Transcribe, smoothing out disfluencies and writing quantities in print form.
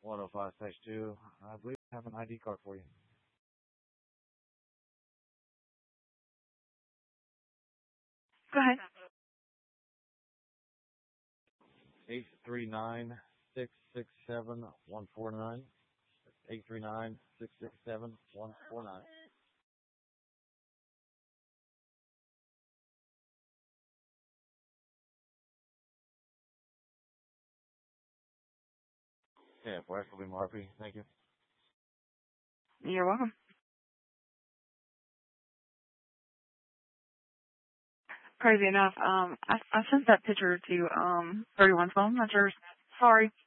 105-2. I believe I have an ID card for you. Go ahead. 839-667-149. 839-667-149. Yeah, Wesley Murphy. Thank you. You're welcome. Crazy enough, I sent that picture to 3112. I'm not sure. Sorry.